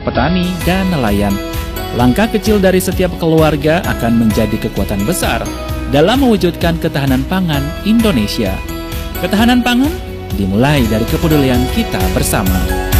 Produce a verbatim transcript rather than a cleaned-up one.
petani, dan nelayan. Langkah kecil dari setiap keluarga akan menjadi kekuatan besar dalam mewujudkan ketahanan pangan Indonesia. Ketahanan pangan dimulai dari kepedulian kita bersama.